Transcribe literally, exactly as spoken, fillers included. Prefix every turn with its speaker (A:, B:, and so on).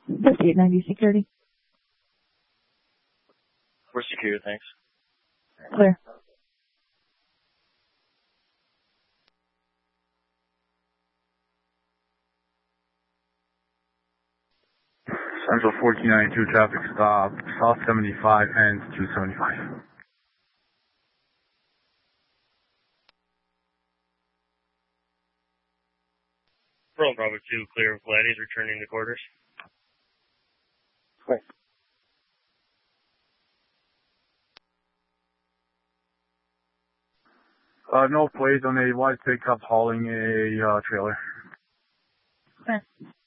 A: fifty-eight ninety security.
B: We're secure, thanks.
A: Clear.
C: Central fourteen ninety-two traffic stop, South seventy-five and two seventy-five.
B: Pearl Bravo two, clear of Gladys, returning to quarters.
C: Wait. Uh, no plays on a wide pickup hauling a uh, trailer.
A: Clear.